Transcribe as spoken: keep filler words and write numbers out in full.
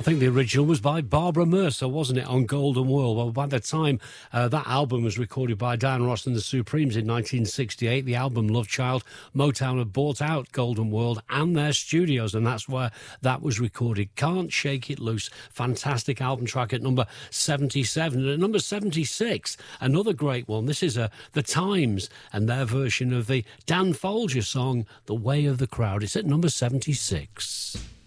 think the original was by Barbara Mercer, wasn't it, on Golden World? Well, by the time uh, that album was recorded by Diana Ross and the Supremes in nineteen sixty-eight, the album Love Child, Motown had bought out Golden World and their studios, and that's where that was recorded. Can't Shake It Loose, fantastic album track at number seventy-seven. And at number seventy-six, another great one. This is uh, The Times and their version of the Dan Folger song, The Way of the Crowd. It's at number seventy-six.